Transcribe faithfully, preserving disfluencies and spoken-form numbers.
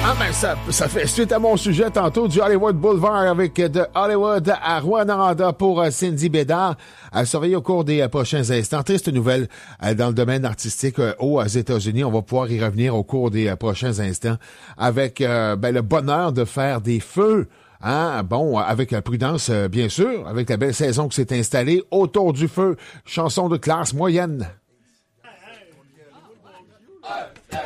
Ah ben ça, ça fait suite à mon sujet tantôt du Hollywood Boulevard avec de Hollywood à Rouyn-Noranda pour Cindy Bédard à surveiller au cours des euh, prochains instants. Triste nouvelle euh, dans le domaine artistique euh, aux États-Unis. On va pouvoir y revenir au cours des euh, prochains instants avec euh, ben, le bonheur de faire des feux. Hein? Bon, avec la prudence, euh, bien sûr, avec la belle saison qui s'est installée autour du feu. Chanson de classe moyenne.